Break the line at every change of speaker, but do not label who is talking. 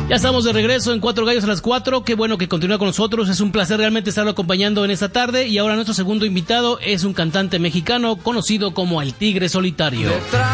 Ya estamos de regreso en Cuatro Gallos a las 4. Qué bueno que continúa con nosotros. Es un placer realmente estarlo acompañando en esta tarde. Y ahora nuestro segundo invitado es un cantante mexicano conocido como El Tigre Solitario.